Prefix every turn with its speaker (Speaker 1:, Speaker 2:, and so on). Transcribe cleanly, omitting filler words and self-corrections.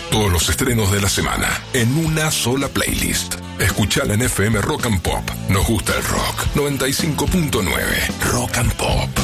Speaker 1: Todos los estrenos de la semana en una sola playlist. Escuchala en FM Rock and Pop. Nos gusta el rock. 95.9 Rock and Pop.